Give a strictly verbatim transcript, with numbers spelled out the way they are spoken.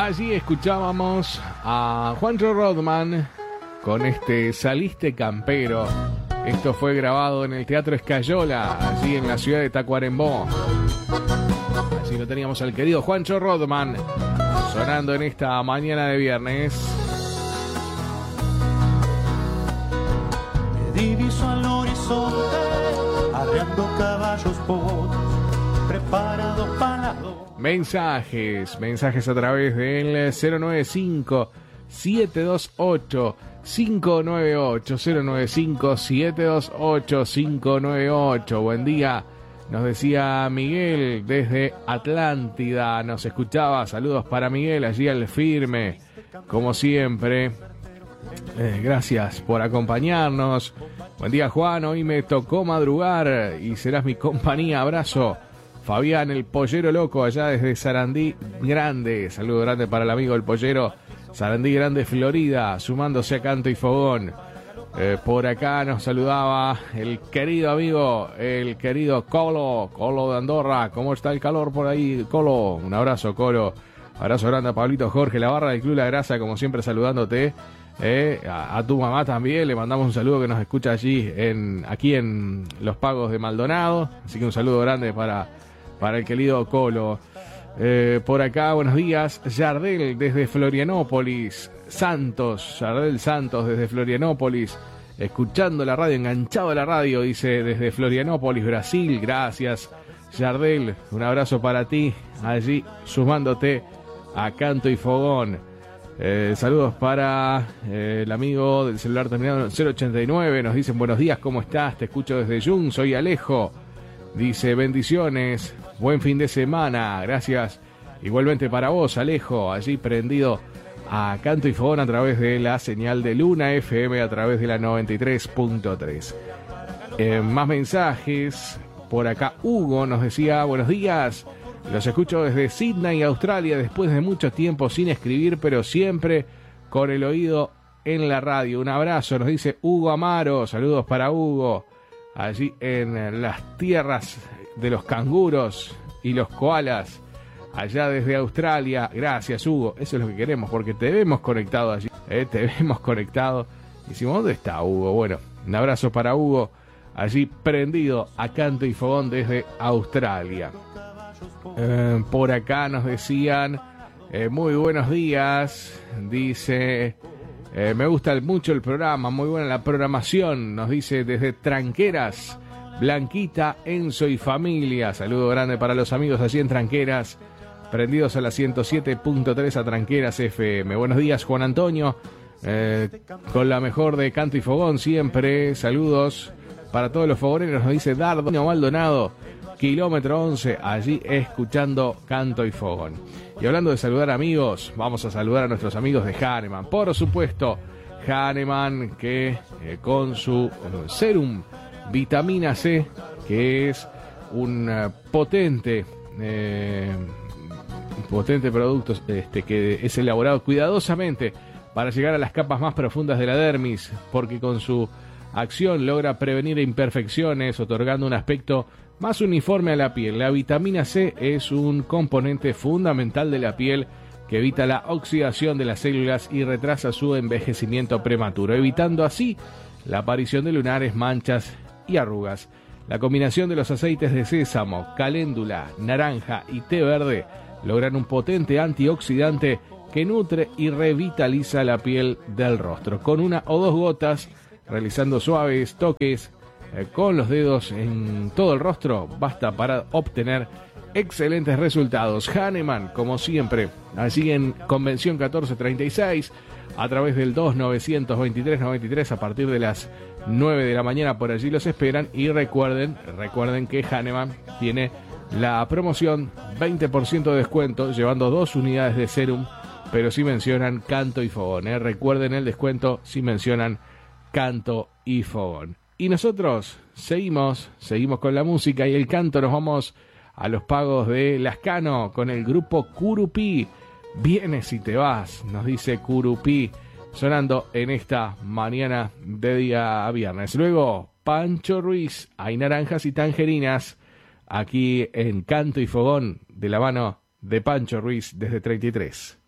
Allí escuchábamos a Juancho Rodman con este Saliste Campero. Esto fue grabado en el Teatro Escayola, allí en la ciudad de Tacuarembó. Así lo teníamos al querido Juancho Rodman sonando en esta mañana de viernes. Me diviso al horizonte, arreando caballos potros, preparados para las dos. Mensajes, mensajes a través del cero nueve cinco, siete dos ocho, cinco nueve ocho, cero nueve cinco, siete dos ocho, cinco nueve ocho. Buen día, nos decía Miguel desde Atlántida, nos escuchaba. Saludos para Miguel, allí al firme, como siempre. Eh, gracias por acompañarnos. Buen día, Juan, hoy me tocó madrugar y serás mi compañía. Abrazo. Fabián, el pollero loco, allá desde Sarandí Grande. Saludo grande para el amigo el pollero. Sarandí Grande, Florida, sumándose a Canto y Fogón. Eh, por acá nos saludaba el querido amigo, el querido Colo, Colo de Andorra. ¿Cómo está el calor por ahí, Colo? Un abrazo, Colo. Abrazo grande a Pablito Jorge, la barra del Club La Grasa, como siempre saludándote. Eh, a, a tu mamá también, le mandamos un saludo que nos escucha allí, en aquí en Los Pagos de Maldonado. Así que un saludo grande para... para el querido Colo. Eh, por acá, buenos días. Yardel desde Florianópolis. Santos, Yardel Santos desde Florianópolis. Escuchando la radio, enganchado a la radio, dice desde Florianópolis, Brasil. Gracias, Yardel. Un abrazo para ti, allí sumándote a Canto y Fogón. Eh, saludos para eh, el amigo del celular terminado en cero ochenta y nueve. Nos dicen buenos días, ¿cómo estás? Te escucho desde Jun, soy Alejo. Dice, bendiciones, buen fin de semana, gracias. Igualmente para vos, Alejo, allí prendido a Canto y Fogón a través de la señal de Luna F M, a través de la noventa y tres punto tres. Eh, más mensajes, por acá Hugo nos decía, buenos días, los escucho desde Sydney, Australia, después de mucho tiempo sin escribir, pero siempre con el oído en la radio. Un abrazo, nos dice Hugo Amaro, saludos para Hugo. Allí en las tierras de los canguros y los koalas, allá desde Australia. Gracias, Hugo, eso es lo que queremos, porque te vemos conectado allí, ¿eh? Te vemos conectado. Y decimos, ¿dónde está Hugo? Bueno, un abrazo para Hugo, allí prendido a Canto y Fogón desde Australia. Eh, por acá nos decían, eh, muy buenos días, dice... Eh, me gusta mucho el programa, muy buena la programación, nos dice desde Tranqueras, Blanquita, Enzo y familia. Saludo grande para los amigos allí en Tranqueras, prendidos a la ciento siete punto tres a Tranqueras F M. Buenos días, Juan Antonio, eh, con la mejor de Canto y Fogón siempre. Saludos para todos los fogoneros, nos dice Dardo Maldonado, kilómetro once, allí escuchando Canto y Fogón. Y hablando de saludar amigos, vamos a saludar a nuestros amigos de Hahnemann. Por supuesto, Hahnemann que eh, con su eh, serum vitamina C, que es un uh, potente eh, potente producto este, que es elaborado cuidadosamente para llegar a las capas más profundas de la dermis, porque con su acción logra prevenir imperfecciones, otorgando un aspecto más uniforme a la piel. La vitamina C es un componente fundamental de la piel que evita la oxidación de las células y retrasa su envejecimiento prematuro, evitando así la aparición de lunares, manchas y arrugas. La combinación de los aceites de sésamo, caléndula, naranja y té verde logran un potente antioxidante que nutre y revitaliza la piel del rostro. Con una o dos gotas, realizando suaves toques eh, con los dedos en todo el rostro, basta para obtener excelentes resultados. Hahnemann, como siempre, allí en Convención catorce treinta y seis, a través del dos nueve dos tres nueve tres, a partir de las nueve de la mañana, por allí los esperan. Y recuerden, recuerden que Hahnemann tiene la promoción veinte por ciento de descuento, llevando dos unidades de serum, pero si mencionan Canto y Fogón, ¿eh? Recuerden el descuento si mencionan Canto y Fogón. Y nosotros seguimos, seguimos con la música y el canto. Nos vamos a los pagos de Lascano con el grupo Curupí. Vienes y te vas, nos dice Curupí, sonando en esta mañana de día viernes. Luego, Pancho Ruiz, Hay naranjas y tangerinas, aquí en Canto y Fogón, de la mano de Pancho Ruiz desde treinta y tres.